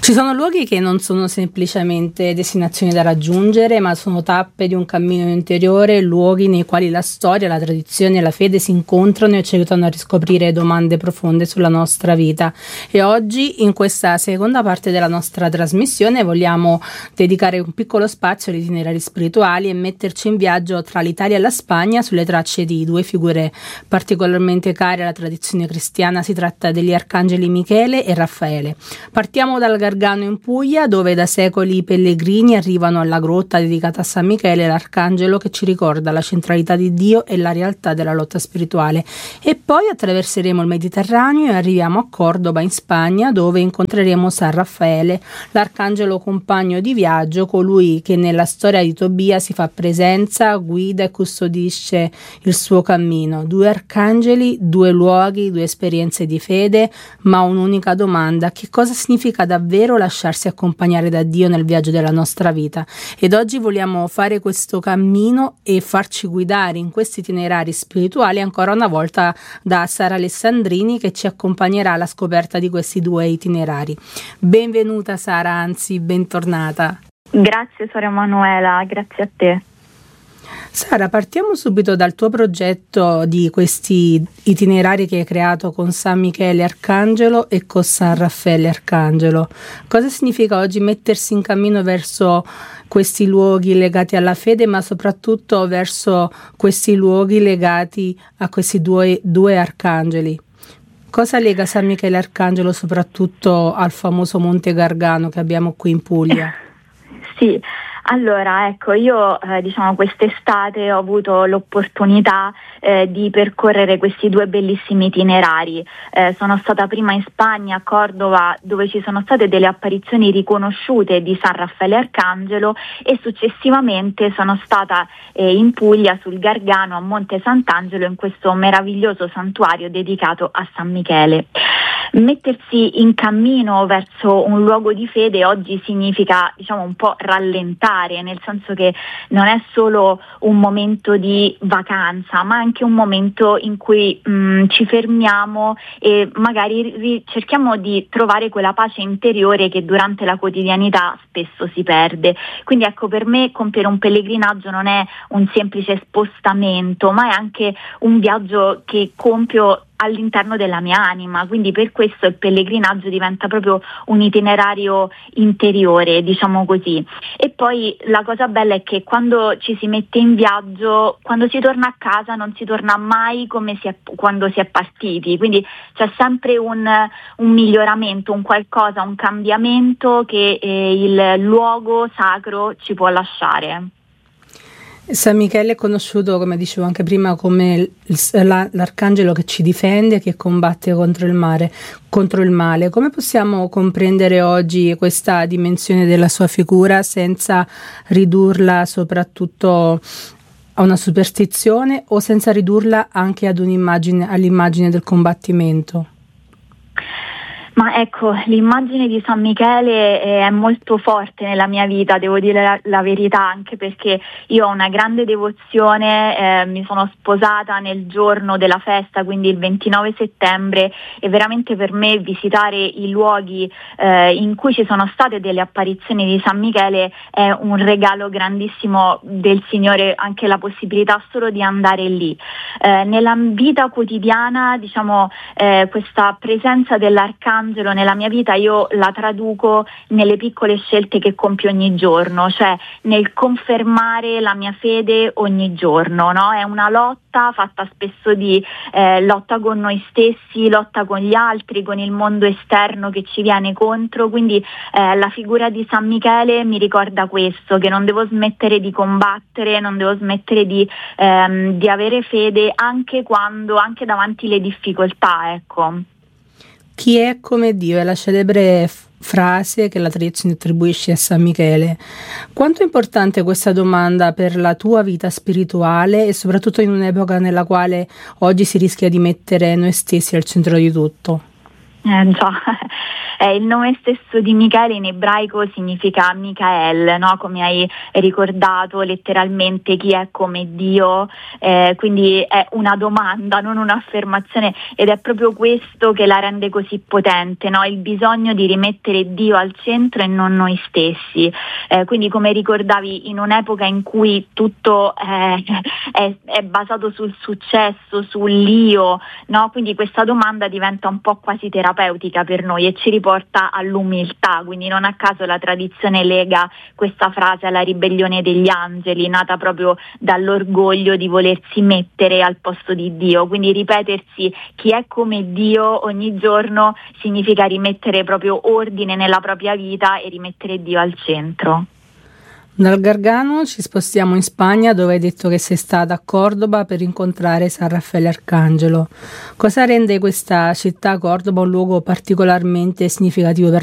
Ci sono luoghi che non sono semplicemente destinazioni da raggiungere, ma sono tappe di un cammino interiore, luoghi nei quali la storia, la tradizione e la fede si incontrano e ci aiutano a riscoprire domande profonde sulla nostra vita. E oggi, in questa seconda parte della nostra trasmissione, vogliamo dedicare un piccolo spazio agli itinerari spirituali e metterci in viaggio tra l'Italia e la Spagna sulle tracce di due figure particolarmente care alla tradizione cristiana. Si tratta degli arcangeli Michele e Raffaele. Partiamo dal Gargano in Puglia, dove da secoli i pellegrini arrivano alla grotta dedicata a San Michele, l'arcangelo che ci ricorda la centralità di Dio e la realtà della lotta spirituale. E poi attraverseremo il Mediterraneo e arriviamo a Cordoba in Spagna, dove incontreremo San Raffaele, l'arcangelo compagno di viaggio, colui che nella storia di Tobia si fa presenza, guida e custodisce il suo cammino. Due arcangeli, due luoghi, due esperienze di fede, ma un'unica domanda: che cosa significa davvero lasciarsi accompagnare da Dio nel viaggio della nostra vita? Ed oggi vogliamo fare questo cammino e farci guidare in questi itinerari spirituali ancora una volta da Sara Alessandrini, che ci accompagnerà alla scoperta di questi due itinerari. Benvenuta Sara, anzi bentornata. Grazie Sora Emanuela, grazie a te. Sara, partiamo subito dal tuo progetto di questi itinerari che hai creato con San Michele Arcangelo e con San Raffaele Arcangelo. Cosa significa oggi mettersi in cammino verso questi luoghi legati alla fede, ma soprattutto verso questi luoghi legati a questi due arcangeli? Cosa lega San Michele Arcangelo soprattutto al famoso Monte Gargano che abbiamo qui in Puglia? Sì, allora ecco, io quest'estate ho avuto l'opportunità di percorrere questi due bellissimi itinerari. Sono stata prima in Spagna, a Cordova, dove ci sono state delle apparizioni riconosciute di San Raffaele Arcangelo, e successivamente sono stata in Puglia, sul Gargano, a Monte Sant'Angelo, in questo meraviglioso santuario dedicato a San Michele. Mettersi in cammino verso un luogo di fede oggi significa, un po' rallentare, nel senso che non è solo un momento di vacanza, ma anche un momento in cui ci fermiamo e magari cerchiamo di trovare quella pace interiore che durante la quotidianità spesso si perde. Quindi ecco, per me compiere un pellegrinaggio non è un semplice spostamento, ma è anche un viaggio che compio all'interno della mia anima, quindi per questo il pellegrinaggio diventa proprio un itinerario interiore, diciamo così. E poi la cosa bella è che quando ci si mette in viaggio, quando si torna a casa non si torna mai come quando si è partiti, quindi c'è sempre un miglioramento, un qualcosa, un cambiamento che il luogo sacro ci può lasciare. San Michele è conosciuto, come dicevo anche prima, come l'arcangelo che ci difende, che combatte contro il male. Come possiamo comprendere oggi questa dimensione della sua figura senza ridurla soprattutto a una superstizione o senza ridurla anche all'immagine del combattimento? Ma ecco, l'immagine di San Michele è molto forte nella mia vita, devo dire la verità, anche perché io ho una grande devozione, mi sono sposata nel giorno della festa, quindi il 29 settembre, e veramente per me visitare i luoghi in cui ci sono state delle apparizioni di San Michele è un regalo grandissimo del Signore, anche la possibilità solo di andare lì. Nella vita quotidiana, questa presenza dell'arcangelo nella mia vita io la traduco nelle piccole scelte che compio ogni giorno, cioè nel confermare la mia fede ogni giorno, no? È una lotta fatta spesso di lotta con noi stessi, lotta con gli altri, con il mondo esterno che ci viene contro, quindi la figura di San Michele mi ricorda questo, che non devo smettere di combattere, non devo smettere di avere fede anche davanti le difficoltà, ecco. Chi è come Dio è la celebre frase che la tradizione attribuisce a San Michele. Quanto è importante questa domanda per la tua vita spirituale e soprattutto in un'epoca nella quale oggi si rischia di mettere noi stessi al centro di tutto? Già, il nome stesso di Michele in ebraico significa Michael, no? Come hai ricordato, letteralmente chi è come Dio, quindi è una domanda, non un'affermazione, ed è proprio questo che la rende così potente, no? Il bisogno di rimettere Dio al centro e non noi stessi. Quindi, come ricordavi, in un'epoca in cui tutto è basato sul successo, sull'io, no? Quindi questa domanda diventa un po' quasi terapeutica per noi e ci riporta all'umiltà, quindi non a caso la tradizione lega questa frase alla ribellione degli angeli, nata proprio dall'orgoglio di volersi mettere al posto di Dio, quindi ripetersi chi è come Dio ogni giorno significa rimettere proprio ordine nella propria vita e rimettere Dio al centro. Dal Gargano ci spostiamo in Spagna, dove hai detto che sei stata a Cordoba per incontrare San Raffaele Arcangelo. Cosa rende questa città, Cordoba, un luogo particolarmente significativo per